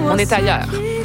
On est ailleurs.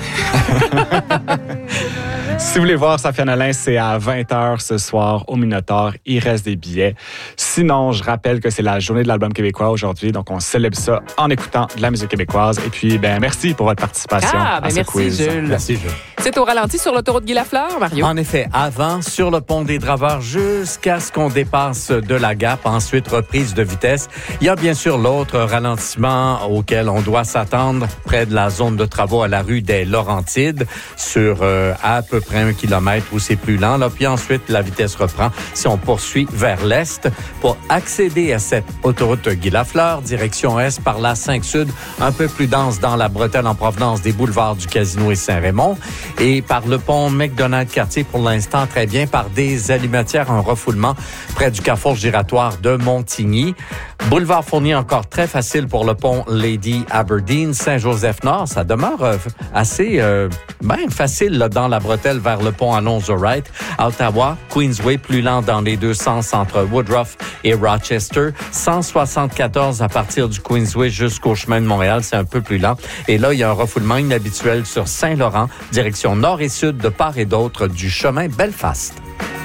Si vous voulez voir Safia Nolin, c'est à 20h ce soir au Minotaur. Il reste des billets. Sinon, je rappelle que c'est la journée de l'album québécois aujourd'hui. Donc, on célèbre ça en écoutant de la musique québécoise. Et puis, merci pour votre participation à ce quiz. Jules. Merci, Jules. C'est au ralenti sur l'autoroute Guy-Lafleur, Mario. En effet, avant, sur le pont des Draveurs, jusqu'à ce qu'on dépasse de la Gap, ensuite reprise de vitesse. Il y a bien sûr l'autre ralentissement auquel on doit s'attendre près de la zone de travaux à la rue des Laurentides, sur à peu près 1 kilomètre où c'est plus lent. Là. Puis ensuite, la vitesse reprend si on poursuit vers l'est. Pour accéder à cette autoroute Guy-Lafleur, direction est par la 5 Sud, un peu plus dense dans la bretelle en provenance des boulevards du Casino et Saint-Raymond. Et par le pont McDonald-Cartier, pour l'instant, très bien, par des allumettières, un refoulement près du carrefour giratoire de Montigny. Boulevard Fournier, encore très facile pour le pont Lady Aberdeen. Saint-Joseph-Nord, ça demeure assez facile là, dans la bretelle vers le pont Alonzo-Wright. À Ottawa, Queensway, plus lent dans les deux sens entre Woodruff et Rochester. 174 à partir du Queensway jusqu'au chemin de Montréal, c'est un peu plus lent. Et là, il y a un refoulement inhabituel sur Saint-Laurent, direction nord et sud de part et d'autre du chemin Belfast.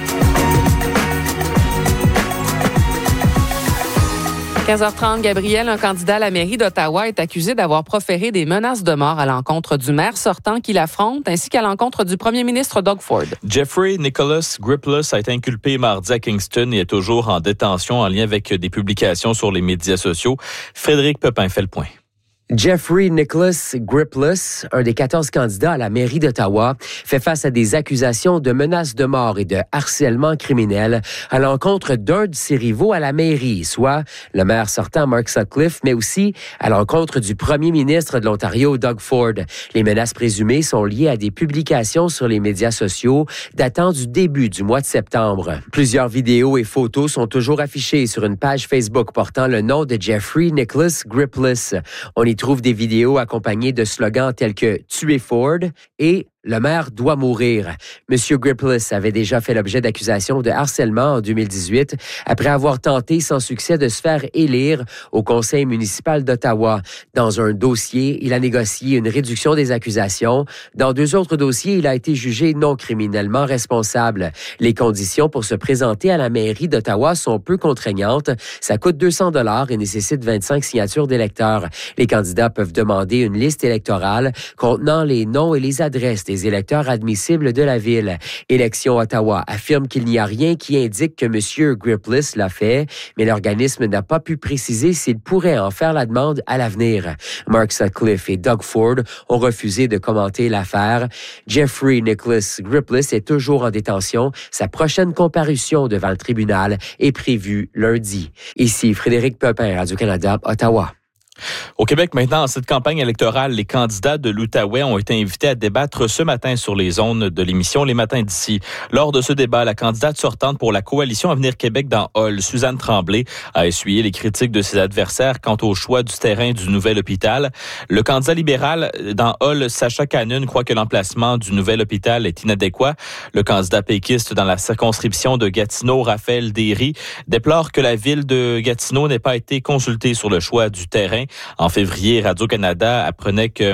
À 15h30, Gabriel, un candidat à la mairie d'Ottawa, est accusé d'avoir proféré des menaces de mort à l'encontre du maire sortant qu'il affronte, ainsi qu'à l'encontre du premier ministre Doug Ford. Jeffrey Nicholas Gripless a été inculpé mardi à Kingston et est toujours en détention en lien avec des publications sur les médias sociaux. Frédéric Pepin fait le point. Jeffrey Nicholas Gripless, un des 14 candidats à la mairie d'Ottawa, fait face à des accusations de menaces de mort et de harcèlement criminel à l'encontre d'un de ses rivaux à la mairie, soit le maire sortant Mark Sutcliffe, mais aussi à l'encontre du premier ministre de l'Ontario, Doug Ford. Les menaces présumées sont liées à des publications sur les médias sociaux datant du début du mois de septembre. Plusieurs vidéos et photos sont toujours affichées sur une page Facebook portant le nom de Jeffrey Nicholas Gripless. On y trouve des vidéos accompagnées de slogans tels que « Tuez Ford » et « Le maire doit mourir ». Monsieur Gripless avait déjà fait l'objet d'accusations de harcèlement en 2018 après avoir tenté sans succès de se faire élire au conseil municipal d'Ottawa. Dans un dossier, il a négocié une réduction des accusations. Dans 2 autres dossiers, il a été jugé non criminellement responsable. Les conditions pour se présenter à la mairie d'Ottawa sont peu contraignantes. Ça coûte 200 $ et nécessite 25 signatures d'électeurs. Les candidats peuvent demander une liste électorale contenant les noms et les adresses des électeurs admissibles de la ville. Élections Ottawa affirme qu'il n'y a rien qui indique que M. Gripless l'a fait, mais l'organisme n'a pas pu préciser s'il pourrait en faire la demande à l'avenir. Mark Sutcliffe et Doug Ford ont refusé de commenter l'affaire. Jeffrey Nicholas Gripless est toujours en détention. Sa prochaine comparution devant le tribunal est prévue lundi. Ici Frédéric Pepin, Radio-Canada, Ottawa. Au Québec, maintenant, en cette campagne électorale, les candidats de l'Outaouais ont été invités à débattre ce matin sur les ondes de l'émission Les Matins d'ici. Lors de ce débat, la candidate sortante pour la coalition Avenir Québec dans Hull, Suzanne Tremblay, a essuyé les critiques de ses adversaires quant au choix du terrain du nouvel hôpital. Le candidat libéral dans Hull, Sacha Cannon, croit que l'emplacement du nouvel hôpital est inadéquat. Le candidat péquiste dans la circonscription de Gatineau, Raphaël Derry, déplore que la ville de Gatineau n'ait pas été consultée sur le choix du terrain. En février, Radio-Canada apprenait que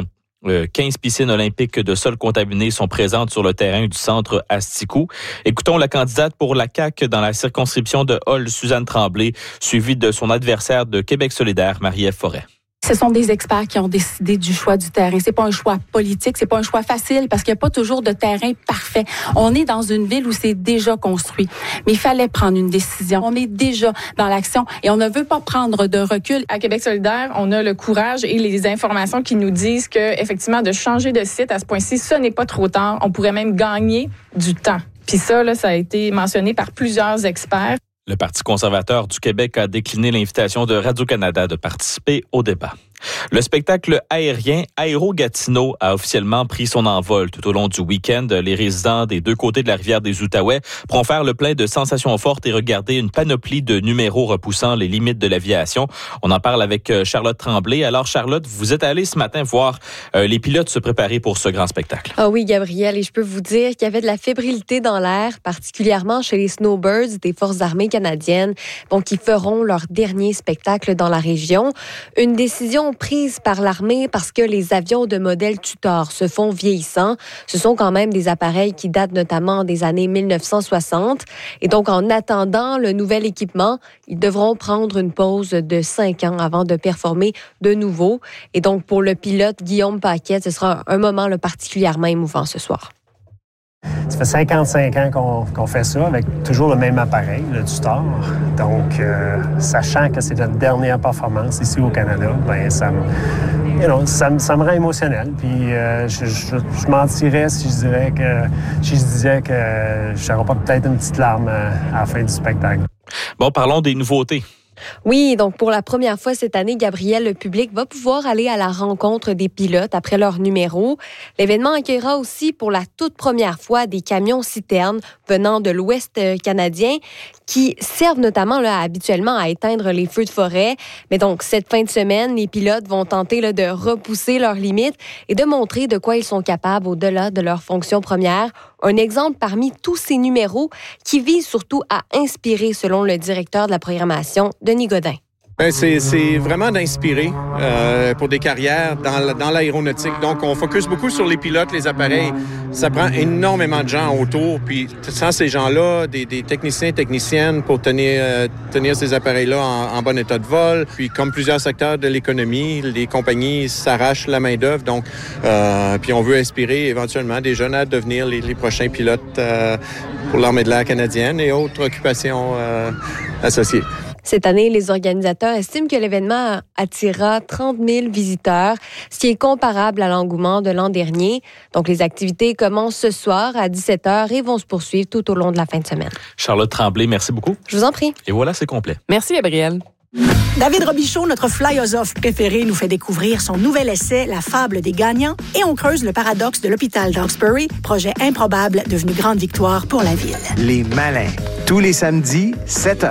15 piscines olympiques de sol contaminé sont présentes sur le terrain du centre Asticou. Écoutons la candidate pour la CAQ dans la circonscription de Hull, Suzanne Tremblay, suivie de son adversaire de Québec solidaire, Marie-Ève Forêt. Ce sont des experts qui ont décidé du choix du terrain. C'est pas un choix politique, c'est pas un choix facile parce qu'il n'y a pas toujours de terrain parfait. On est dans une ville où c'est déjà construit. Mais il fallait prendre une décision. On est déjà dans l'action et on ne veut pas prendre de recul. À Québec solidaire, on a le courage et les informations qui nous disent que, effectivement, de changer de site à ce point-ci, ce n'est pas trop tard. On pourrait même gagner du temps. Puis ça, là, ça a été mentionné par plusieurs experts. Le Parti conservateur du Québec a décliné l'invitation de Radio-Canada de participer au débat. Le spectacle aérien Aéro-Gatineau a officiellement pris son envol tout au long du week-end. Les résidents des 2 côtés de la rivière des Outaouais pourront faire le plein de sensations fortes et regarder une panoplie de numéros repoussant les limites de l'aviation. On en parle avec Charlotte Tremblay. Alors Charlotte, vous êtes allée ce matin voir les pilotes se préparer pour ce grand spectacle. Ah oui, Gabriel, et je peux vous dire qu'il y avait de la fébrilité dans l'air, particulièrement chez les Snowbirds des Forces armées canadiennes, qui feront leur dernier spectacle dans la région. Une décision décision prise par l'armée parce que les avions de modèle Tutor se font vieillissants. Ce sont quand même des appareils qui datent notamment des années 1960. Et donc, en attendant le nouvel équipement, ils devront prendre une pause de 5 ans avant de performer de nouveau. Et donc, pour le pilote Guillaume Paquette, ce sera un moment particulièrement émouvant ce soir. Ça fait 55 ans qu'on fait ça avec toujours le même appareil, le Tutor. Donc, sachant que c'est notre dernière performance ici au Canada, ben ça me rend émotionnel. Puis, je mentirais si je disais que j'aurais pas peut-être une petite larme à la fin du spectacle. Bon, parlons des nouveautés. Oui, donc pour la première fois cette année, Gabriel, le public va pouvoir aller à la rencontre des pilotes après leur numéro. L'événement accueillera aussi pour la toute première fois des camions-citernes venant de l'Ouest canadien qui servent notamment habituellement à éteindre les feux de forêt. Mais donc, cette fin de semaine, les pilotes vont tenter de repousser leurs limites et de montrer de quoi ils sont capables au-delà de leur fonction première. Un exemple parmi tous ces numéros qui vise surtout à inspirer, selon le directeur de la programmation, Denis Godin. C'est vraiment d'inspirer pour des carrières dans l'aéronautique. Donc, on focus beaucoup sur les pilotes, les appareils. Ça prend énormément de gens autour. Puis, sans ces gens-là, des techniciens, techniciennes pour tenir ces appareils-là en bon état de vol. Puis, comme plusieurs secteurs de l'économie, les compagnies s'arrachent la main-d'œuvre. Donc, puis on veut inspirer éventuellement des jeunes à devenir les prochains pilotes pour l'Armée de l'air canadienne et autres occupations associées. Cette année, les organisateurs estiment que l'événement attirera 30 000 visiteurs, ce qui est comparable à l'engouement de l'an dernier. Donc, les activités commencent ce soir à 17h et vont se poursuivre tout au long de la fin de semaine. Charlotte Tremblay, merci beaucoup. Je vous en prie. Et voilà, c'est complet. Merci, Gabriel. David Robichaud, notre philosophe préféré, nous fait découvrir son nouvel essai, La fable des gagnants, et on creuse le paradoxe de l'hôpital d'Hawkesbury, projet improbable devenu grande victoire pour la ville. Les malins, tous les samedis, 7h.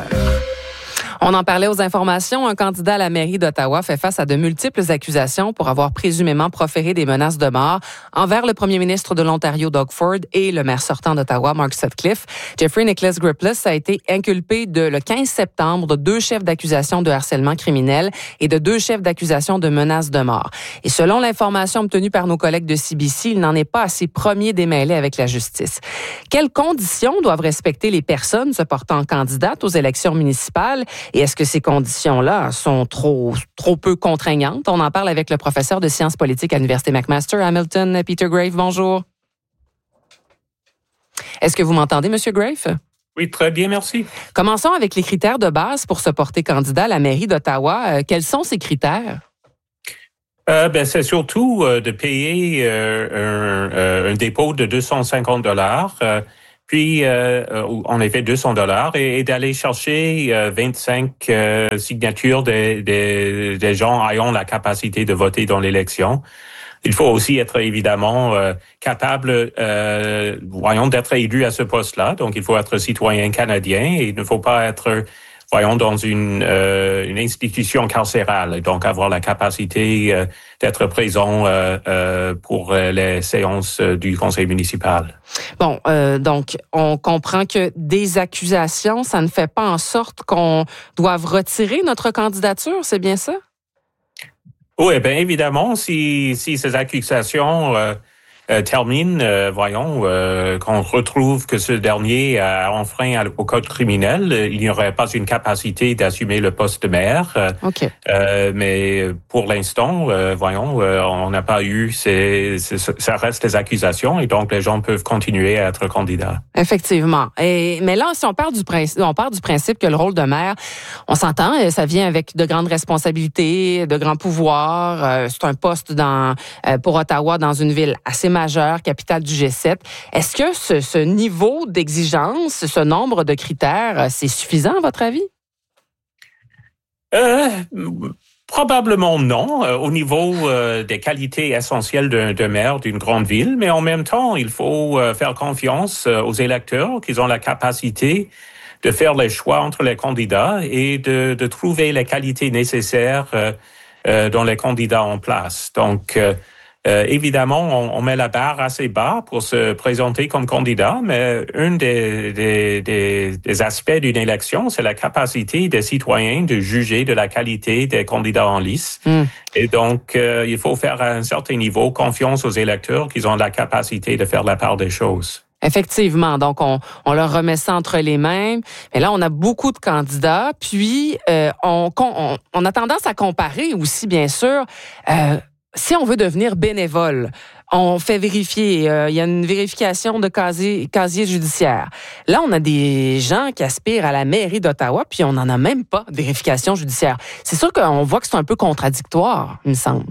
On en parlait aux informations. Un candidat à la mairie d'Ottawa fait face à de multiples accusations pour avoir présumément proféré des menaces de mort envers le premier ministre de l'Ontario, Doug Ford, et le maire sortant d'Ottawa, Mark Sutcliffe. Jeffrey Nicholas Gripless a été inculpé le 15 septembre de 2 chefs d'accusation de harcèlement criminel et de 2 chefs d'accusation de menaces de mort. Et selon l'information obtenue par nos collègues de CBC, il n'en est pas à ses premiers démêlés avec la justice. Quelles conditions doivent respecter les personnes se portant candidates aux élections municipales? Et est-ce que ces conditions-là sont trop peu contraignantes? On en parle avec le professeur de sciences politiques à l'Université McMaster, Hamilton, Peter Graefe. Bonjour. Est-ce que vous m'entendez, M. Graefe? Oui, très bien, merci. Commençons avec les critères de base pour se porter candidat à la mairie d'Ottawa. Quels sont ces critères? C'est surtout de payer un dépôt de $250. Puis, en effet, $200 et d'aller chercher 25 signatures des gens ayant la capacité de voter dans l'élection. Il faut aussi être évidemment capable, d'être élu à ce poste-là. Donc, il faut être citoyen canadien et il ne faut pas être, dans une institution carcérale. Donc, avoir la capacité d'être présent pour les séances du conseil municipal. Bon, donc, on comprend que des accusations, ça ne fait pas en sorte qu'on doive retirer notre candidature, c'est bien ça? Oui, bien évidemment, si ces accusations terminent, qu'on retrouve que ce dernier a enfreint au code criminel, il n'y aurait pas une capacité d'assumer le poste de maire. Okay. Mais pour l'instant, on n'a pas eu, ça reste des accusations et donc les gens peuvent continuer à être candidats. Effectivement. Mais là, si on part du principe que le rôle de maire, on s'entend, ça vient avec de grandes responsabilités, de grands pouvoirs. C'est un poste pour Ottawa dans une ville assez majeure, capitale du G7. Est-ce que ce niveau d'exigence, ce nombre de critères, c'est suffisant à votre avis? Probablement non, au niveau des qualités essentielles d'un maire d'une grande ville, mais en même temps, il faut faire confiance aux électeurs qu'ils ont la capacité de faire les choix entre les candidats et de trouver les qualités nécessaires dans les candidats en place. Donc, Évidemment, on met la barre assez bas pour se présenter comme candidat, mais un des aspects d'une élection, c'est la capacité des citoyens de juger de la qualité des candidats en lice. Et donc, il faut faire à un certain niveau confiance aux électeurs qu'ils ont la capacité de faire la part des choses. Effectivement. Donc, on leur remet ça entre les mains. Mais là, on a beaucoup de candidats. Puis, on a tendance à comparer aussi, bien sûr. Si on veut devenir bénévole, on fait vérifier. Il y a une vérification de casier judiciaire. Là, on a des gens qui aspirent à la mairie d'Ottawa, puis on n'en a même pas de vérification judiciaire. C'est sûr qu'on voit que c'est un peu contradictoire, il me semble.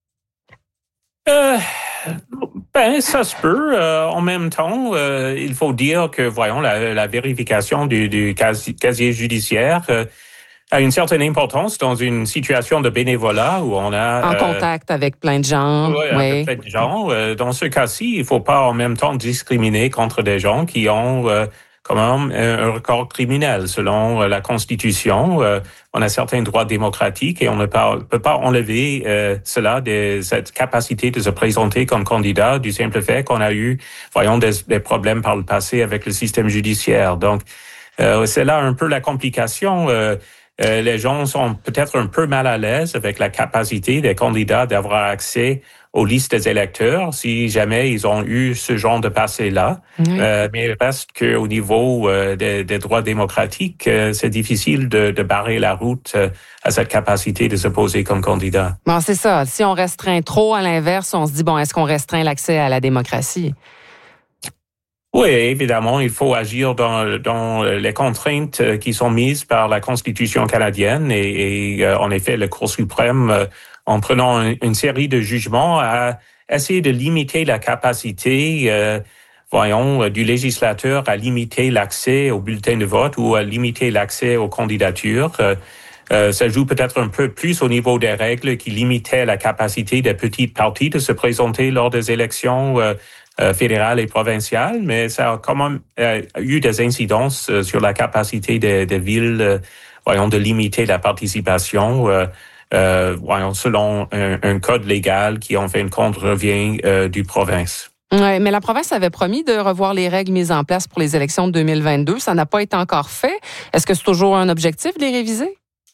Ça se peut. En même temps, il faut dire que, voyons, la vérification du casier judiciaire a une certaine importance dans une situation de bénévolat où on a... En contact avec plein de gens. Oui, avec plein de gens. Dans ce cas-ci, il ne faut pas en même temps discriminer contre des gens qui ont quand même un record criminel. Selon la Constitution, on a certains droits démocratiques et on ne peut pas enlever cette capacité de se présenter comme candidat du simple fait qu'on a eu, voyons, des problèmes par le passé avec le système judiciaire. Donc, c'est là un peu la complication. Les gens sont peut-être un peu mal à l'aise avec la capacité des candidats d'avoir accès aux listes des électeurs si jamais ils ont eu ce genre de passé-là. Mais il reste qu'au niveau des droits démocratiques, c'est difficile de barrer la route à cette capacité de se poser comme candidat. Bon, c'est ça. Si on restreint trop, à l'inverse, on se dit, bon, est-ce qu'on restreint l'accès à la démocratie? Oui, évidemment, il faut agir dans les contraintes qui sont mises par la Constitution canadienne et en effet, la Cour suprême, en prenant une série de jugements, a essayé de limiter la capacité, du législateur à limiter l'accès aux bulletins de vote ou à limiter l'accès aux candidatures. Ça joue peut-être un peu plus au niveau des règles qui limitaient la capacité des petites partis de se présenter lors des élections fédérales et provinciales, mais ça a quand même eu des incidences sur la capacité des villes, de limiter la participation, selon un code légal qui, en fin de compte, revient du province. Oui, mais la province avait promis de revoir les règles mises en place pour les élections de 2022. Ça n'a pas été encore fait. Est-ce que c'est toujours un objectif de les réviser?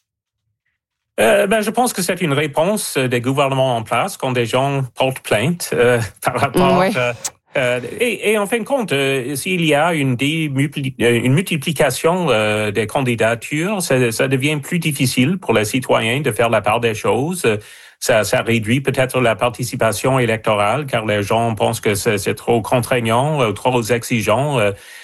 Je pense que c'est une réponse des gouvernements en place quand des gens portent plainte par rapport... Et en fin de compte, s'il y a une multiplication des candidatures, ça devient plus difficile pour les citoyens de faire la part des choses. Ça réduit peut-être la participation électorale car les gens pensent que c'est trop contraignant, trop exigeant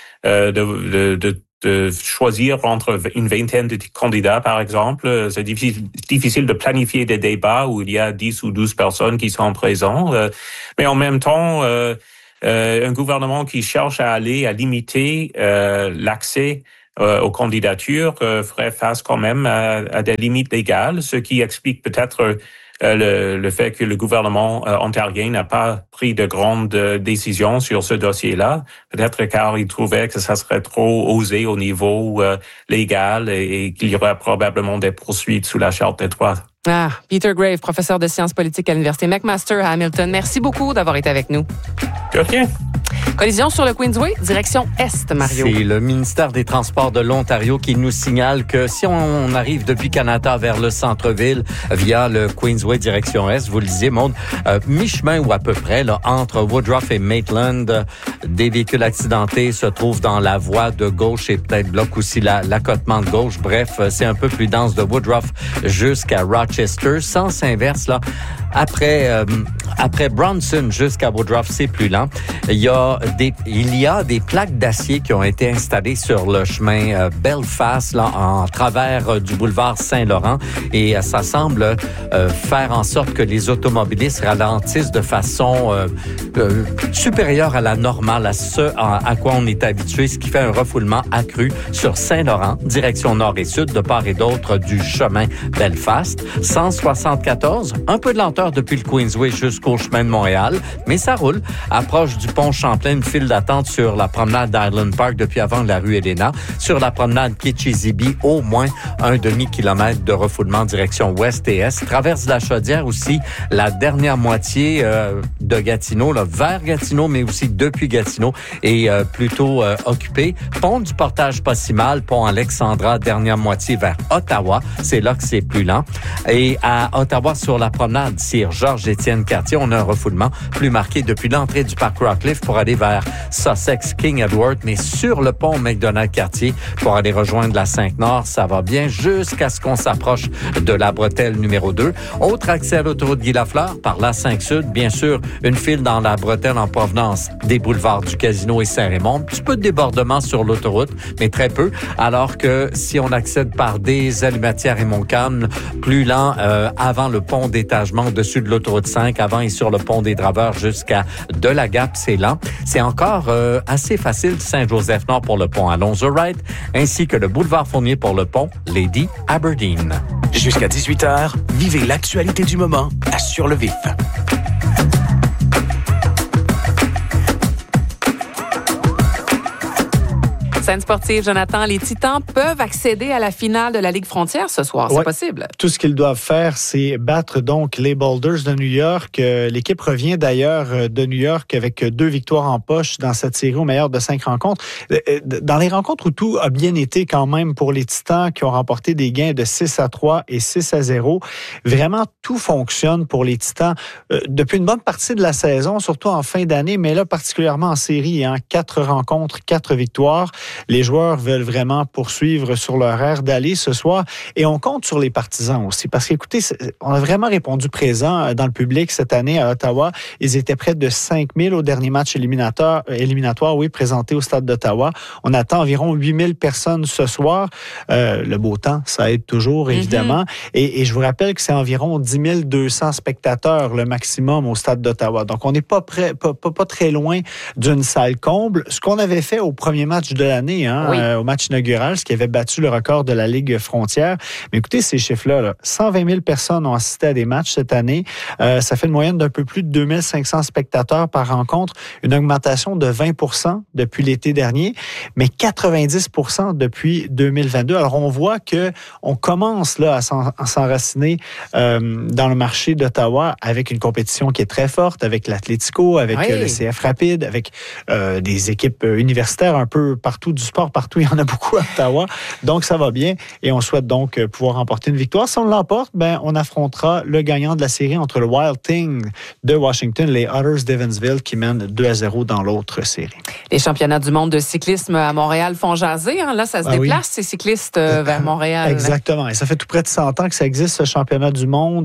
de choisir entre une vingtaine de candidats, par exemple. C'est difficile de planifier des débats où il y a 10 ou 12 personnes qui sont présentes. Mais en même temps, un gouvernement qui cherche à limiter l'accès aux candidatures ferait face quand même à des limites légales, ce qui explique peut-être le fait que le gouvernement ontarien n'a pas pris de grandes décisions sur ce dossier-là, peut-être car il trouvait que ça serait trop osé au niveau légal et qu'il y aurait probablement des poursuites sous la Charte des droits. Peter Graves, professeur de sciences politiques à l'Université McMaster à Hamilton. Merci beaucoup d'avoir été avec nous. De rien. Collision sur le Queensway, direction Est, Mario. C'est le ministère des Transports de l'Ontario qui nous signale que si on arrive depuis Canada vers le centre-ville via le Queensway direction Est, vous le disiez, Maude, mi-chemin ou à peu près, là, entre Woodruff et Maitland, des véhicules accidentés se trouvent dans la voie de gauche et peut-être bloquent aussi l'accotement de gauche. Bref, c'est un peu plus dense de Woodruff jusqu'à Rochester. Sens inverse, là, après Bronson jusqu'à Woodruff, c'est plus lent. Il y a des plaques d'acier qui ont été installées sur le chemin Belfast, là, en travers du boulevard Saint-Laurent, et ça semble faire en sorte que les automobilistes ralentissent de façon supérieure à la normale, à ce à quoi on est habitué, ce qui fait un refoulement accru sur Saint-Laurent, direction nord et sud, de part et d'autre du chemin Belfast. 174, un peu de lenteur lenteur depuis le Queensway jusqu'au chemin de Montréal, mais ça roule. Approche du pont Champlain, une file d'attente sur la promenade d'Island Park depuis avant la rue Elena. Sur la promenade Kitchizibi, au moins un demi-kilomètre de refoulement direction ouest et est. Traverse de la Chaudière aussi, la dernière moitié de Gatineau, là, vers Gatineau, mais aussi depuis Gatineau, est plutôt occupé. Pont du Portage pas si mal, pont Alexandra, dernière moitié vers Ottawa. C'est là que c'est plus lent. Et à Ottawa, sur la promenade Sir Georges-Étienne Cartier, on a un refoulement plus marqué depuis l'entrée du parc Rockcliffe pour aller vers Sussex, King Edward, mais sur le pont McDonald-Cartier pour aller rejoindre la 5-Nord, ça va bien jusqu'à ce qu'on s'approche de la bretelle numéro 2. Autre accès à l'autoroute Guy-Lafleur par la 5-Sud, bien sûr, une file dans la bretelle en provenance des boulevards du Casino et Saint-Raymond. Un petit peu de débordement sur l'autoroute, mais très peu, alors que si on accède par des Allumettières et Montcalm, plus lent avant le pont d'étagement au-dessus de l'autoroute 5, avant et sur le pont des Draveurs jusqu'à de la Gap, c'est lent. C'est encore assez facile Saint-Joseph-Nord pour le pont Alonzo-Wright, ainsi que le boulevard Fournier pour le pont Lady Aberdeen. Jusqu'à 18h, vivez l'actualité du moment à Sur le Vif. Scène sportive, Jonathan, les Titans peuvent accéder à la finale de la Ligue frontière ce soir. C'est possible. Tout ce qu'ils doivent faire, c'est battre donc les Boulders de New York. L'équipe revient d'ailleurs de New York avec 2 victoires en poche dans cette série au meilleur de 5 rencontres. Dans les rencontres où tout a bien été quand même pour les Titans qui ont remporté des gains de 6-3 et 6-0, vraiment tout fonctionne pour les Titans depuis une bonne partie de la saison, surtout en fin d'année, mais là particulièrement en série, 4 rencontres, 4 victoires. Les joueurs veulent vraiment poursuivre sur leur aire d'aller ce soir et on compte sur les partisans aussi parce qu'écoutez, on a vraiment répondu présent dans le public cette année à Ottawa. Ils étaient près de 5000 au dernier match éliminatoire, présenté au stade d'Ottawa. On attend environ 8000 personnes ce soir. Le beau temps, ça aide toujours, évidemment. Et je vous rappelle que c'est environ 10 200 spectateurs le maximum au stade d'Ottawa. Donc, on n'est pas très loin d'une salle comble. Ce qu'on avait fait au premier match de l'année, au match inaugural, ce qui avait battu le record de la Ligue frontière. Mais écoutez, ces chiffres-là, 120 000 personnes ont assisté à des matchs cette année. Ça fait une moyenne d'un peu plus de 2500 spectateurs par rencontre, une augmentation de 20 % depuis l'été dernier, mais 90 % depuis 2022. Alors, on voit qu'on commence là, à s'enraciner dans le marché d'Ottawa avec une compétition qui est très forte, avec l'Atlético, avec le CF Rapide, avec des équipes universitaires un peu partout, du sport partout, il y en a beaucoup à Ottawa. Donc, ça va bien et on souhaite donc pouvoir remporter une victoire. Si on l'emporte, on affrontera le gagnant de la série entre le Wild Thing de Washington, les Otters d'Evansville qui mènent 2-0 dans l'autre série. Les championnats du monde de cyclisme à Montréal font jaser. Là, ça se déplace, ces cyclistes vers Montréal. Exactement. Et ça fait tout près de 100 ans que ça existe, ce championnat du monde,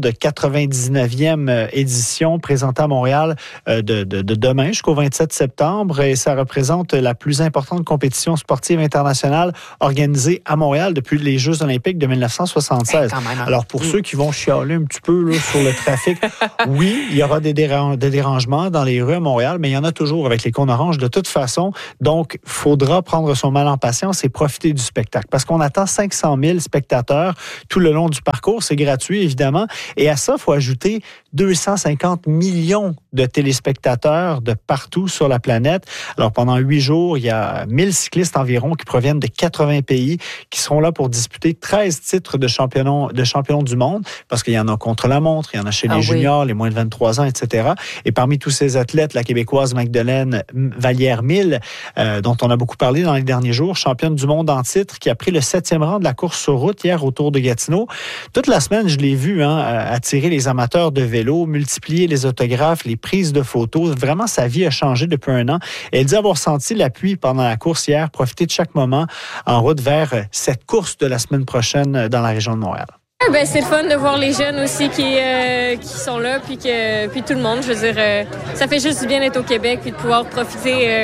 99e édition présentée à Montréal de demain jusqu'au 27 septembre. Et ça représente la plus importante compétition sportive internationale organisée à Montréal depuis les Jeux olympiques de 1976. Alors, pour ceux qui vont chialer un petit peu là, sur le trafic, oui, il y aura des dérangements dans les rues à Montréal, mais il y en a toujours avec les cônes oranges de toute façon. Donc, il faudra prendre son mal en patience et profiter du spectacle. Parce qu'on attend 500 000 spectateurs tout le long du parcours. C'est gratuit, évidemment. Et à ça, il faut ajouter 250 millions de téléspectateurs de partout sur la planète. Alors, pendant 8 jours, il y a 1000 cyclistes environ qui proviennent de 80 pays qui seront là pour disputer 13 titres de champions du monde parce qu'il y en a contre-la-montre, il y en a chez les juniors, les moins de 23 ans, etc. Et parmi tous ces athlètes, la Québécoise Magdeleine Vallière-Mille, dont on a beaucoup parlé dans les derniers jours, championne du monde en titre, qui a pris le 7e rang de la course sur route hier au Tour de Gatineau. Toute la semaine, je l'ai vu attirer les amateurs de vélo, multiplier les autographes, les prises de photos. Vraiment, sa vie a changé depuis 1 an. Et elle dit avoir senti l'appui pendant la course hier, profiter de chaque moment en route vers cette course de la semaine prochaine dans la région de Montréal. C'est le fun de voir les jeunes aussi qui sont là, puis tout le monde. Je veux dire, ça fait juste du bien d'être au Québec puis de pouvoir profiter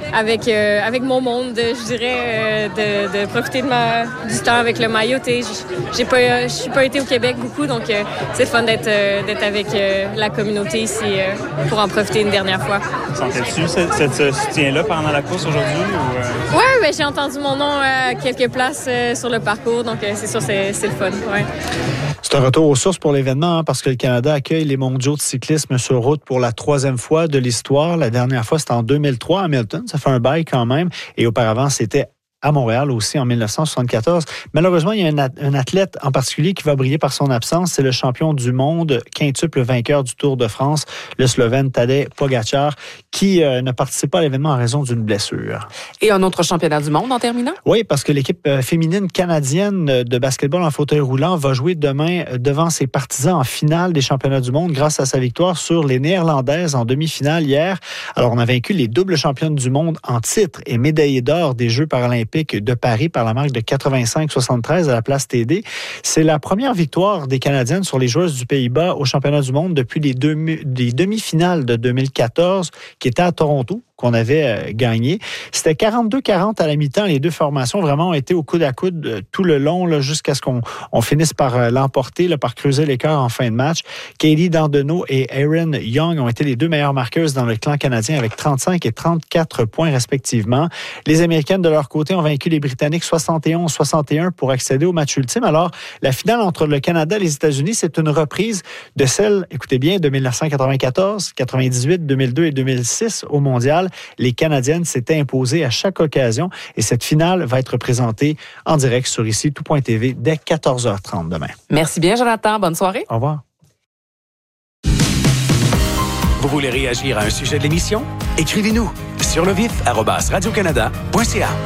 avec mon monde, je dirais, de profiter du temps avec le maillot. Je suis pas été au Québec beaucoup, donc c'est fun d'être avec la communauté ici pour en profiter une dernière fois. Sentais-tu ce soutien-là pendant la course aujourd'hui? Oui, ben, j'ai entendu mon nom à quelques places sur le parcours, donc c'est sûr, c'est le fun. Ouais. C'est un retour aux sources pour l'événement, parce que le Canada accueille les mondiaux de cyclisme sur route pour la 3e fois de l'histoire. La dernière fois, c'était en 2003 à Hamilton. Ça fait un bail quand même. Et auparavant, c'était à Montréal aussi en 1974. Malheureusement, il y a un athlète en particulier qui va briller par son absence. C'est le champion du monde, quintuple vainqueur du Tour de France, le Slovène Tadej Pogačar, qui ne participe pas à l'événement en raison d'une blessure. Et un autre championnat du monde en terminant? Oui, parce que l'équipe féminine canadienne de basketball en fauteuil roulant va jouer demain devant ses partisans en finale des championnats du monde grâce à sa victoire sur les Néerlandaises en demi-finale hier. Alors, on a vaincu les doubles championnes du monde en titre et médaillées d'or des Jeux paralympiques de Paris par la marque de 85-73 à la place TD. C'est la première victoire des Canadiennes sur les joueuses du Pays-Bas au championnat du monde depuis les demi-finales de 2014 qui étaient à Toronto, qu'on avait gagné. C'était 42-40 à la mi-temps. Les deux formations vraiment ont été au coude à coude tout le long là, jusqu'à ce qu'on finisse par l'emporter, par creuser l'écart en fin de match. Katie Dandenot et Erin Young ont été les deux meilleures marqueuses dans le clan canadien avec 35 et 34 points respectivement. Les Américaines, de leur côté, ont vaincu les Britanniques 71-61 pour accéder au match ultime. Alors, la finale entre le Canada et les États-Unis, c'est une reprise de celle, écoutez bien, de 1994, 98, 2002 et 2006 au Mondial. Les Canadiennes s'étaient imposées à chaque occasion et cette finale va être présentée en direct sur ici, tout.tv, dès 14h30 demain. Merci bien, Jonathan. Bonne soirée. Au revoir. Vous voulez réagir à un sujet de l'émission? Écrivez-nous sur @radiocanada.ca.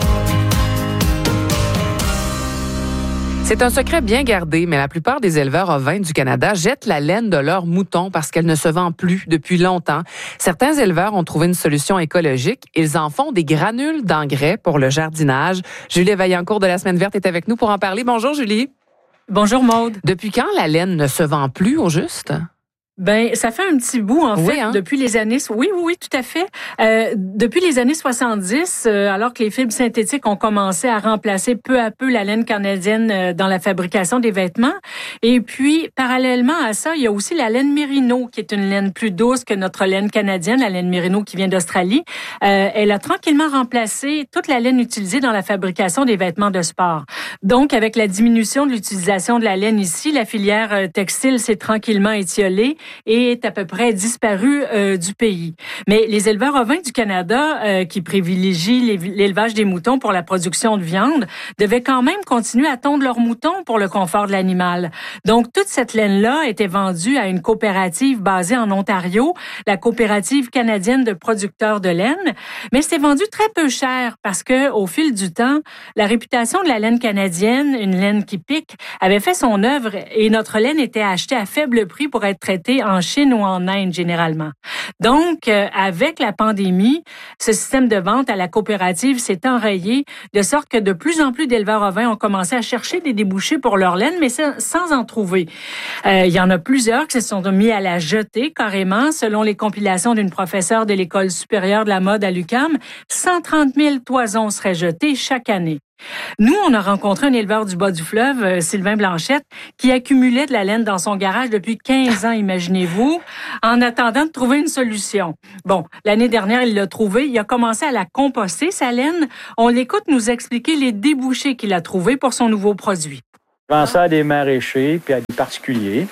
C'est un secret bien gardé, mais la plupart des éleveurs ovins du Canada jettent la laine de leurs moutons parce qu'elle ne se vend plus depuis longtemps. Certains éleveurs ont trouvé une solution écologique. Ils en font des granules d'engrais pour le jardinage. Julie Vaillancourt de la Semaine verte est avec nous pour en parler. Bonjour, Julie. Bonjour, Maude. Depuis quand la laine ne se vend plus au juste? Ben, ça fait un petit bout, en fait, depuis les années... Oui, tout à fait. Depuis les années 70, alors que les fibres synthétiques ont commencé à remplacer peu à peu la laine canadienne dans la fabrication des vêtements. Et puis, parallèlement à ça, il y a aussi la laine mérino, qui est une laine plus douce que notre laine canadienne, la laine mérino qui vient d'Australie. Elle a tranquillement remplacé toute la laine utilisée dans la fabrication des vêtements de sport. Donc, avec la diminution de l'utilisation de la laine ici, la filière textile s'est tranquillement étiolée et est à peu près disparu du pays. Mais les éleveurs ovins du Canada, qui privilégient l'élevage des moutons pour la production de viande, devaient quand même continuer à tondre leurs moutons pour le confort de l'animal. Donc, toute cette laine-là était vendue à une coopérative basée en Ontario, la Coopérative canadienne de producteurs de laine, mais c'était vendu très peu cher parce que, au fil du temps, la réputation de la laine canadienne, une laine qui pique, avait fait son œuvre et notre laine était achetée à faible prix pour être traitée en Chine ou en Inde, généralement. Donc, avec la pandémie, ce système de vente à la coopérative s'est enrayé, de sorte que de plus en plus d'éleveurs ovins ont commencé à chercher des débouchés pour leur laine, mais sans en trouver. Il y en a plusieurs qui se sont mis à la jeter carrément, selon les compilations d'une professeure de l'École supérieure de la mode à l'UQAM. 130 000 toisons seraient jetées chaque année. Nous, on a rencontré un éleveur du bas du fleuve, Sylvain Blanchette, qui accumulait de la laine dans son garage depuis 15 ans, imaginez-vous, en attendant de trouver une solution. Bon, l'année dernière, il l'a trouvé. Il a commencé à la composter, sa laine. On l'écoute nous expliquer les débouchés qu'il a trouvés pour son nouveau produit. Je vends ça à des maraîchers puis à des particuliers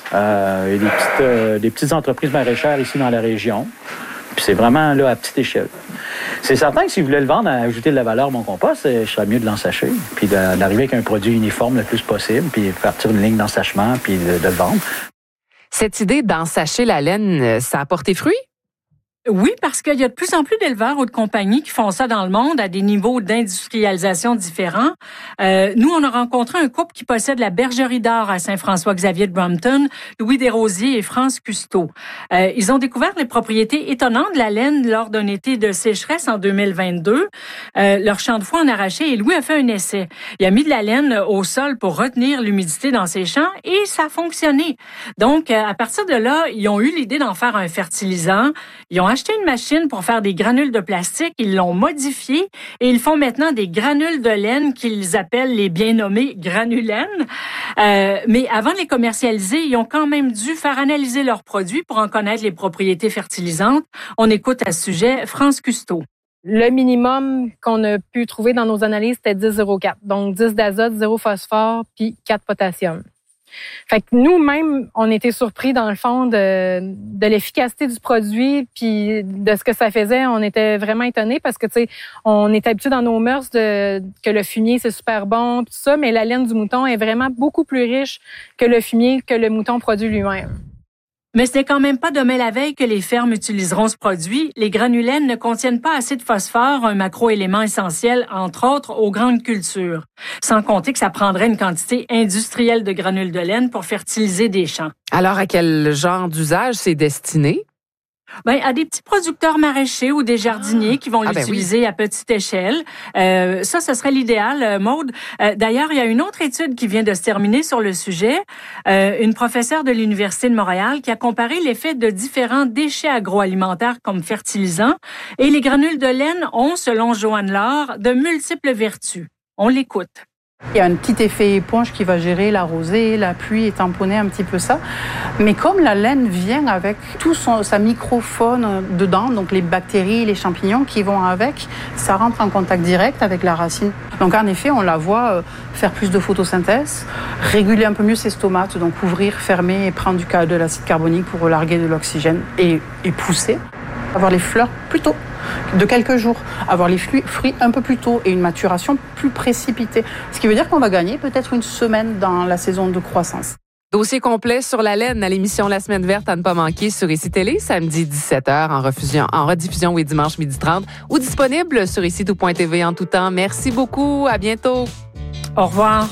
et des petites entreprises maraîchères ici dans la région. Puis c'est vraiment là à petite échelle. C'est certain que si vous voulez le vendre, à ajouter de la valeur à mon compost, je serais mieux de l'ensacher, puis d'arriver avec un produit uniforme le plus possible, puis partir une ligne d'ensachement, puis de le vendre. Cette idée d'ensacher la laine, ça a porté fruit? Oui, parce qu'il y a de plus en plus d'éleveurs ou de compagnies qui font ça dans le monde à des niveaux d'industrialisation différents. Nous, on a rencontré un couple qui possède la bergerie d'or à Saint-François-Xavier de Brompton, Louis Desrosiers et France Custeau. Ils ont découvert les propriétés étonnantes de la laine lors d'un été de sécheresse en 2022. Leur champ de foin en arraché et Louis a fait un essai. Il a mis de la laine au sol pour retenir l'humidité dans ses champs et ça a fonctionné. Donc, à partir de là, ils ont eu l'idée d'en faire un fertilisant. Ils ont acheté une machine pour faire des granules de plastique, ils l'ont modifiée et ils font maintenant des granules de laine qu'ils appellent les bien nommés granulaines. Mais avant de les commercialiser, ils ont quand même dû faire analyser leurs produits pour en connaître les propriétés fertilisantes. On écoute à ce sujet France Custeau. Le minimum qu'on a pu trouver dans nos analyses, c'était 10,04. Donc 10 d'azote, 0 phosphore, puis 4 potassium. Fait que nous-mêmes, on était surpris dans le fond de l'efficacité du produit puis de ce que ça faisait. On était vraiment étonnés parce que, tu sais, on est habitué dans nos mœurs que le fumier, c'est super bon, tout ça, mais la laine du mouton est vraiment beaucoup plus riche que le fumier que le mouton produit lui-même. Mais ce n'est quand même pas demain la veille que les fermes utiliseront ce produit. Les granulaines ne contiennent pas assez de phosphore, un macroélément essentiel, entre autres, aux grandes cultures. Sans compter que ça prendrait une quantité industrielle de granules de laine pour fertiliser des champs. Alors, à quel genre d'usage c'est destiné? Ben, à des petits producteurs maraîchers ou des jardiniers qui vont l'utiliser à petite échelle. Ça, ce serait l'idéal, Maude. D'ailleurs, il y a une autre étude qui vient de se terminer sur le sujet. Une professeure de l'Université de Montréal qui a comparé l'effet de différents déchets agroalimentaires comme fertilisants. Et les granules de laine ont, selon Joanne Laure, de multiples vertus. On l'écoute. Il y a un petit effet éponge qui va gérer la rosée, la pluie et tamponner un petit peu ça. Mais comme la laine vient avec toute sa microfaune dedans, donc les bactéries, les champignons qui vont avec, ça rentre en contact direct avec la racine. Donc en effet, on la voit faire plus de photosynthèse, réguler un peu mieux ses stomates, donc ouvrir, fermer et prendre de l'acide carbonique pour larguer de l'oxygène et pousser. Avoir les fleurs plus tôt, de quelques jours, avoir les fruits un peu plus tôt et une maturation plus précipitée. Ce qui veut dire qu'on va gagner peut-être une semaine dans la saison de croissance. Dossier complet sur la laine à l'émission La Semaine verte à ne pas manquer sur ICI Télé, samedi 17h, en rediffusion, oui, dimanche 12h30, ou disponible sur ICI.tv en tout temps. Merci beaucoup. À bientôt. Au revoir.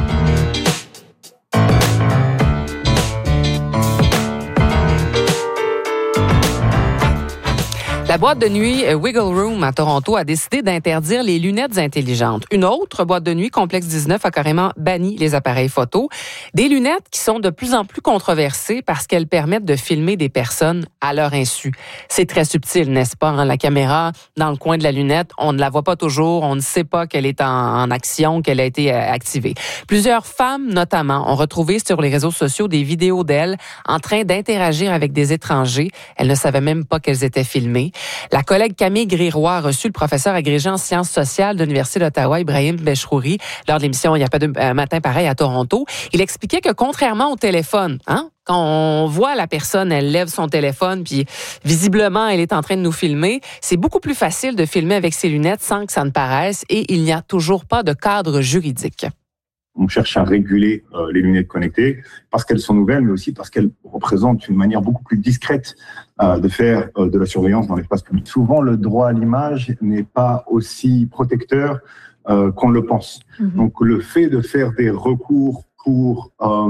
La boîte de nuit Wiggle Room à Toronto a décidé d'interdire les lunettes intelligentes. Une autre boîte de nuit, Complexe 19, a carrément banni les appareils photo. Des lunettes qui sont de plus en plus controversées parce qu'elles permettent de filmer des personnes à leur insu. C'est très subtil, n'est-ce pas? Hein? La caméra dans le coin de la lunette, on ne la voit pas toujours, on ne sait pas qu'elle est en action, qu'elle a été activée. Plusieurs femmes, notamment, ont retrouvé sur les réseaux sociaux des vidéos d'elles en train d'interagir avec des étrangers. Elles ne savaient même pas qu'elles étaient filmées. La collègue Camille Gréroy a reçu le professeur agrégé en sciences sociales de l'Université d'Ottawa, Ibrahim Bechrouri, lors de l'émission Il n'y a pas de matin pareil à Toronto. Il expliquait que contrairement au téléphone, quand on voit la personne, elle lève son téléphone, puis visiblement, elle est en train de nous filmer, c'est beaucoup plus facile de filmer avec ses lunettes sans que ça ne paraisse et il n'y a toujours pas de cadre juridique. On cherche à réguler les lunettes connectées parce qu'elles sont nouvelles, mais aussi parce qu'elles représentent une manière beaucoup plus discrète de faire de la surveillance dans l'espace public. Souvent, le droit à l'image n'est pas aussi protecteur qu'on le pense. Donc, le fait de faire des recours pour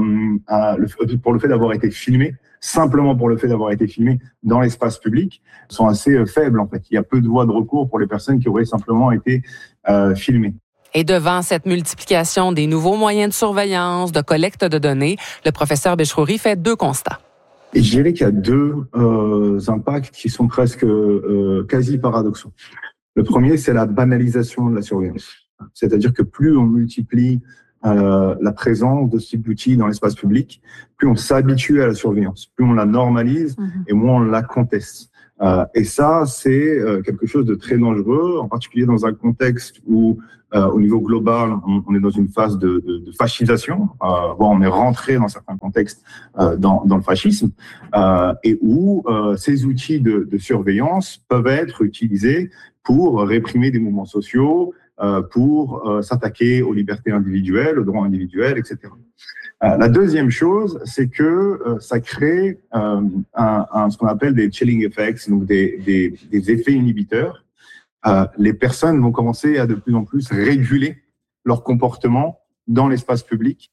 le fait d'avoir été filmé, simplement pour le fait d'avoir été filmé dans l'espace public, sont assez faibles, en fait. Il y a peu de voies de recours pour les personnes qui auraient simplement été filmées. Et devant cette multiplication des nouveaux moyens de surveillance, de collecte de données, le professeur Bechrouri fait deux constats. Et je dirais qu'il y a deux impacts qui sont presque quasi paradoxaux. Le premier, c'est la banalisation de la surveillance. C'est-à-dire que plus on multiplie la présence de ce type d'outils dans l'espace public, plus on s'habitue à la surveillance, plus on la normalise et moins on la conteste. Et ça, c'est quelque chose de très dangereux, en particulier dans un contexte où, au niveau global, on est dans une phase de fascisation, voire on est rentré dans certains contextes dans le fascisme, et où ces outils de surveillance peuvent être utilisés pour réprimer des mouvements sociaux, pour s'attaquer aux libertés individuelles, aux droits individuels, etc. La deuxième chose, c'est que ça crée ce qu'on appelle des chilling effects, donc des effets inhibiteurs. Les personnes vont commencer à de plus en plus réguler leur comportement dans l'espace public.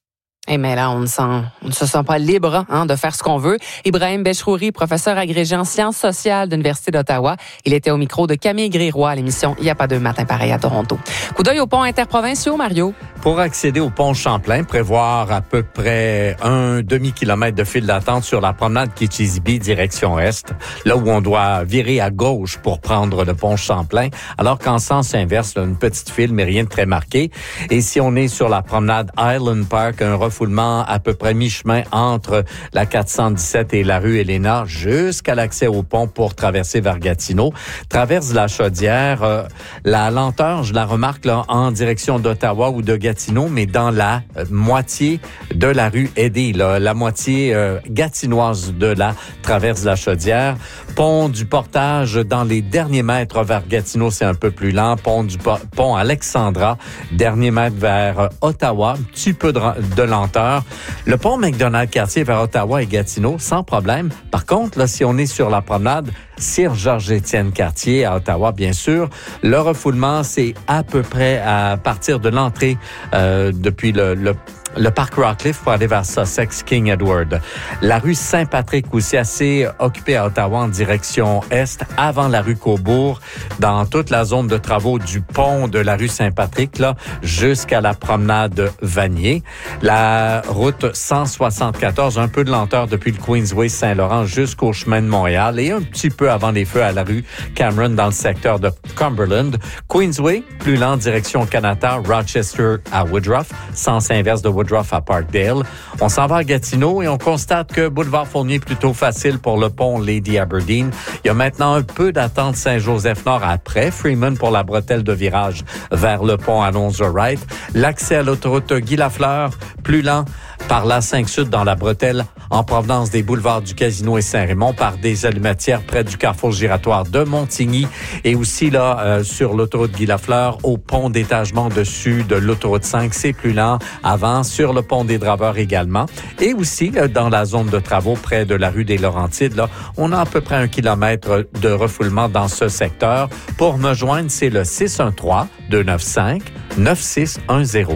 Mais là, on ne se sent pas libre de faire ce qu'on veut. Ibrahim Bechrouri, professeur agrégé en sciences sociales de l'Université d'Ottawa. Il était au micro de Camille Gréroy à l'émission Il n'y a pas de matin pareil à Toronto. Coup d'œil aux ponts interprovinciaux, Mario. Pour accéder au pont Champlain, prévoir à peu près un demi-kilomètre de file d'attente sur la promenade Kichisibi, direction Est, là où on doit virer à gauche pour prendre le pont Champlain, alors qu'en sens inverse, là, une petite file, mais rien de très marqué. Et si on est sur la promenade Island Park, un refoulement à peu près mi-chemin entre la 417 et la rue Elena, jusqu'à l'accès au pont pour traverser vers Gatineau. Traverse la Chaudière, la lenteur, je la remarque là en direction d'Ottawa ou de Gatineau, mais dans la moitié de la rue Eddy, là, la moitié gatinoise de la traverse la Chaudière. Pont du Portage, dans les derniers mètres vers Gatineau, c'est un peu plus lent. Pont Alexandra, dernier mètre vers Ottawa, un petit peu de lenteur. Le pont McDonald-Cartier vers Ottawa et Gatineau, sans problème. Par contre, là, si on est sur la promenade Sir Georges-Étienne Cartier à Ottawa, bien sûr, le refoulement, c'est à peu près à partir de l'entrée depuis le parc Rockcliffe pour aller vers Sussex, King Edward. La rue Saint-Patrick aussi assez occupée à Ottawa en direction est, avant la rue Cobourg, dans toute la zone de travaux du pont de la rue Saint-Patrick, là, jusqu'à la promenade Vanier. La route 174, un peu de lenteur depuis le Queensway Saint-Laurent jusqu'au chemin de Montréal et un petit peu avant les feux à la rue Cameron dans le secteur de Cumberland. Queensway, plus lent direction Canada, Rochester à Woodruff, sens inverse de Woodruff à Parkdale. On s'en va à Gatineau et on constate que Boulevard Fournier est plutôt facile pour le pont Lady Aberdeen. Il y a maintenant un peu d'attente Saint-Joseph-Nord après Freeman pour la bretelle de virage vers le pont Alonzo-Wright. L'accès à l'autoroute Guy-Lafleur, plus lent par la 5 Sud dans la bretelle en provenance des boulevards du Casino et Saint-Raymond par des allumetières près du carrefour giratoire de Montigny et aussi là sur l'autoroute Guy-Lafleur au pont d'étagement dessus de l'autoroute 5, c'est plus lent avant sur le pont des Draveurs également et aussi dans la zone de travaux près de la rue des Laurentides là, on a à peu près 1 kilomètre de refoulement dans ce secteur. Pour me joindre, c'est le 613-295-9610.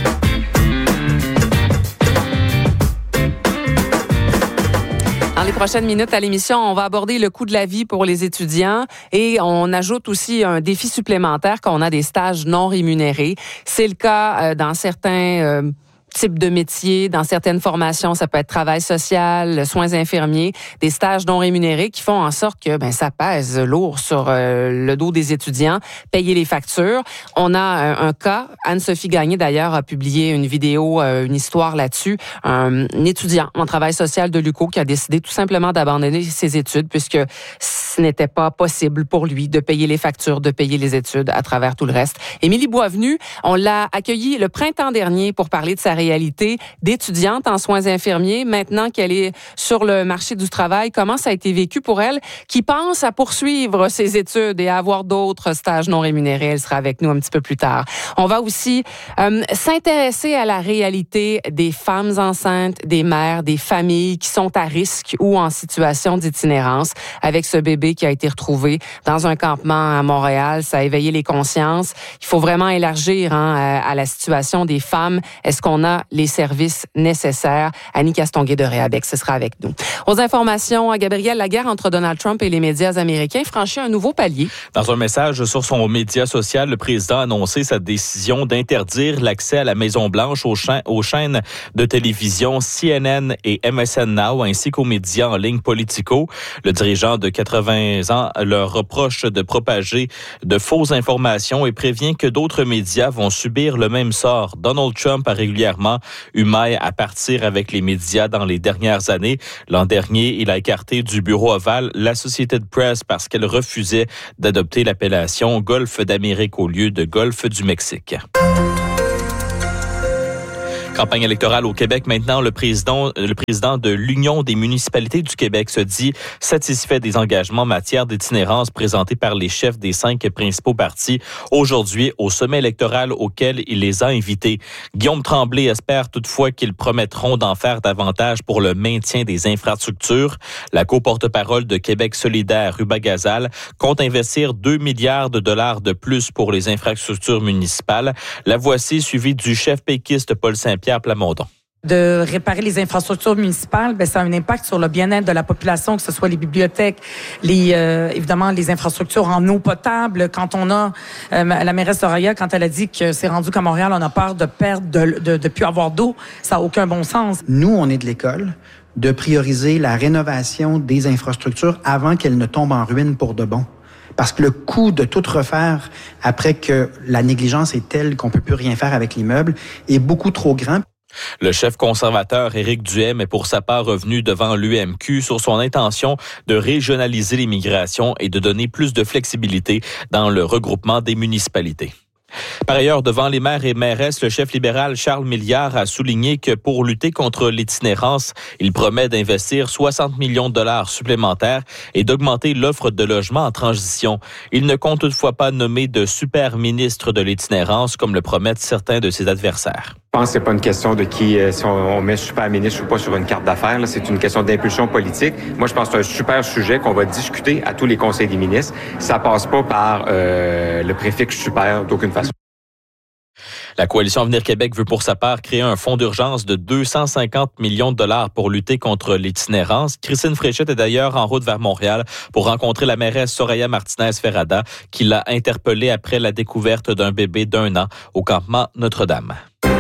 Dans les prochaines minutes à l'émission, on va aborder le coût de la vie pour les étudiants et on ajoute aussi un défi supplémentaire quand on a des stages non rémunérés. C'est le cas dans certains types de métiers, dans certaines formations, ça peut être travail social, soins infirmiers, des stages non rémunérés qui font en sorte que ça pèse lourd sur le dos des étudiants, payer les factures. On a un cas, Anne-Sophie Gagné d'ailleurs a publié une vidéo, une histoire là-dessus, un étudiant en travail social de l'UQO qui a décidé tout simplement d'abandonner ses études puisque ce n'était pas possible pour lui de payer les factures, de payer les études à travers tout le reste. Émilie Boisvenu, on l'a accueillie le printemps dernier pour parler de sa réalité d'étudiante en soins infirmiers. Maintenant qu'elle est sur le marché du travail, comment ça a été vécu pour elle qui pense à poursuivre ses études et à avoir d'autres stages non rémunérés? Elle sera avec nous un petit peu plus tard. On va aussi s'intéresser à la réalité des femmes enceintes, des mères, des familles qui sont à risque ou en situation d'itinérance avec ce bébé qui a été retrouvé dans un campement à Montréal. Ça a éveillé les consciences. Il faut vraiment élargir à la situation des femmes. Est-ce qu'on a les services nécessaires? Annie Castonguay de Réabec, ce sera avec nous. Aux informations, Gabriel, la guerre entre Donald Trump et les médias américains franchit un nouveau palier. Dans un message sur son média social, le président a annoncé sa décision d'interdire l'accès à la Maison-Blanche aux chaînes de télévision CNN et MSN Now, ainsi qu'aux médias en ligne Politico. Le dirigeant de 80 ans leur reproche de propager de fausses informations et prévient que d'autres médias vont subir le même sort. Donald Trump a régulièrement eu maille à partir avec les médias dans les dernières années. L'an dernier, il a écarté du bureau ovale l'Associated Press parce qu'elle refusait d'adopter l'appellation Golfe d'Amérique au lieu de Golfe du Mexique. Campagne électorale au Québec. Maintenant, le président de l'Union des municipalités du Québec se dit satisfait des engagements en matière d'itinérance présentés par les chefs des 5 principaux partis aujourd'hui au sommet électoral auquel il les a invités. Guillaume Tremblay espère toutefois qu'ils promettront d'en faire davantage pour le maintien des infrastructures. La co-porte-parole de Québec solidaire, Ruba Gazal, compte investir 2 milliards de dollars de plus pour les infrastructures municipales. La voici, suivie du chef péquiste Paul Saint-Pierre Plamondon. de réparer les infrastructures municipales, ça a un impact sur le bien-être de la population, que ce soit les bibliothèques, évidemment les infrastructures en eau potable. Quand on a la mairesse Soraya, quand elle a dit que c'est rendu qu'à Montréal, on a peur de perdre, de plus avoir d'eau, ça n'a aucun bon sens. Nous, on est de l'école de prioriser la rénovation des infrastructures avant qu'elles ne tombent en ruine pour de bon. Parce que le coût de tout refaire après que la négligence est telle qu'on peut plus rien faire avec l'immeuble est beaucoup trop grand. Le chef conservateur Éric Duhem est pour sa part revenu devant l'UMQ sur son intention de régionaliser l'immigration et de donner plus de flexibilité dans le regroupement des municipalités. Par ailleurs, devant les maires et mairesses, le chef libéral Charles Milliard a souligné que pour lutter contre l'itinérance, il promet d'investir 60 millions de dollars supplémentaires et d'augmenter l'offre de logements en transition. Il ne compte toutefois pas nommer de super ministre de l'itinérance comme le promettent certains de ses adversaires. Je pense que c'est pas une question de qui, si on met super ministre ou pas sur une carte d'affaires. Là, c'est une question d'impulsion politique. Moi, je pense que c'est un super sujet qu'on va discuter à tous les conseils des ministres. Ça passe pas par le préfixe super d'aucune façon. La coalition Avenir Québec veut pour sa part créer un fonds d'urgence de 250 millions de dollars pour lutter contre l'itinérance. Christine Fréchette est d'ailleurs en route vers Montréal pour rencontrer la mairesse Soraya Martinez-Ferrada qui l'a interpellée après la découverte d'un bébé d'1 an au campement Notre-Dame.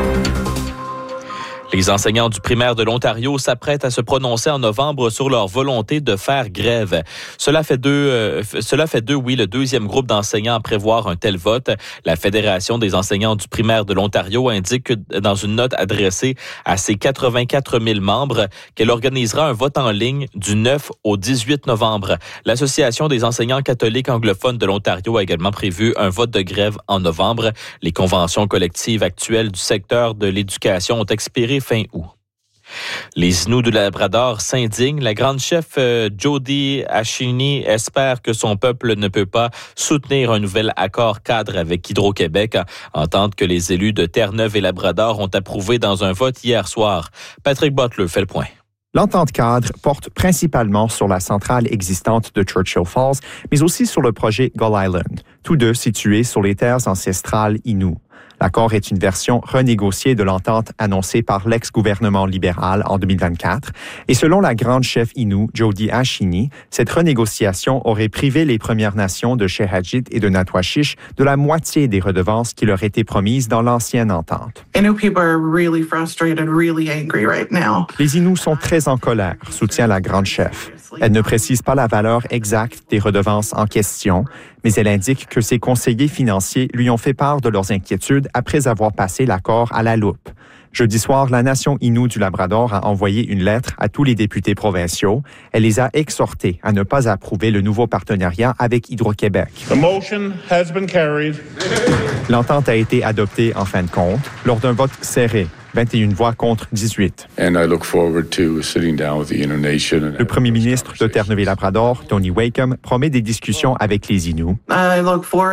Les enseignants du primaire de l'Ontario s'apprêtent à se prononcer en novembre sur leur volonté de faire grève. Cela fait d'eux, le deuxième groupe d'enseignants à prévoir un tel vote. La Fédération des enseignants du primaire de l'Ontario indique dans une note adressée à ses 84 000 membres qu'elle organisera un vote en ligne du 9 au 18 novembre. L'Association des enseignants catholiques anglophones de l'Ontario a également prévu un vote de grève en novembre. Les conventions collectives actuelles du secteur de l'éducation ont expiré fin août. Les Inuits du Labrador s'indignent. La grande chef Jody Ashini espère que son peuple ne peut pas soutenir un nouvel accord cadre avec Hydro-Québec, entente que les élus de Terre-Neuve et Labrador ont approuvé dans un vote hier soir. Patrick Butler fait le point. L'entente cadre porte principalement sur la centrale existante de Churchill Falls, mais aussi sur le projet Gull Island, tous deux situés sur les terres ancestrales Inuits. L'accord est une version renégociée de l'entente annoncée par l'ex-gouvernement libéral en 2024. Et selon la grande chef Innu, Jody Ashini, cette renégociation aurait privé les Premières Nations de Shehadjit et de Natwachish de la moitié des redevances qui leur étaient promises dans l'ancienne entente. Les Inuits sont très en colère, soutient la grande chef. Elle ne précise pas la valeur exacte des redevances en question, mais elle indique que ses conseillers financiers lui ont fait part de leurs inquiétudes après avoir passé l'accord à la loupe. Jeudi soir, la nation Innu du Labrador a envoyé une lettre à tous les députés provinciaux. Elle les a exhortés à ne pas approuver le nouveau partenariat avec Hydro-Québec. L'entente a été adoptée en fin de compte lors d'un vote serré. 21 voix contre 18. Le premier ministre de Terre-Neuve-et-Labrador, Tony Wakeham, promet des discussions avec les Inuits. La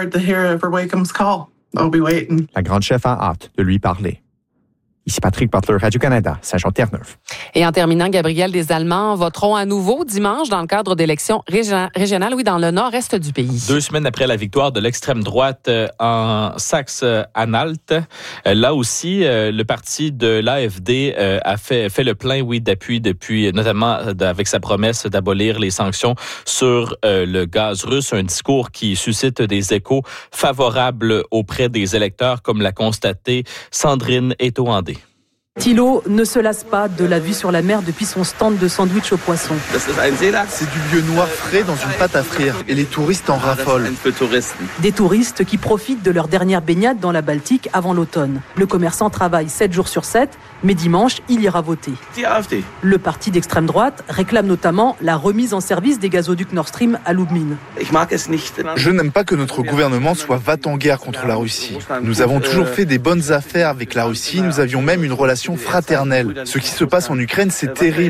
grande chef a hâte de lui parler. Ici Patrick Butler, Radio-Canada, Saint-Jean-Terre-Neuve. Et en terminant, Gabriel, des Allemands voteront à nouveau dimanche dans le cadre d'élections régionales, dans le nord-est du pays. 2 semaines après la victoire de l'extrême droite en Saxe-Anhalt, là aussi, le parti de l'AfD a fait le plein, d'appui depuis, notamment avec sa promesse d'abolir les sanctions sur le gaz russe, un discours qui suscite des échos favorables auprès des électeurs, comme l'a constaté Sandrine Etoandé. Thilo ne se lasse pas de la vue sur la mer depuis son stand de sandwich au poisson. C'est du vieux noir frais dans une pâte à frire et les touristes en raffolent. Des touristes qui profitent de leur dernière baignade dans la Baltique avant l'automne. Le commerçant travaille 7 jours sur 7, mais dimanche, il ira voter. Le parti d'extrême droite réclame notamment la remise en service des gazoducs Nord Stream à Lubmin. Je n'aime pas que notre gouvernement soit va-t-en-guerre contre la Russie. Nous avons toujours fait des bonnes affaires avec la Russie, nous avions même une relation fraternelle. Ce qui se passe en Ukraine, c'est terrible.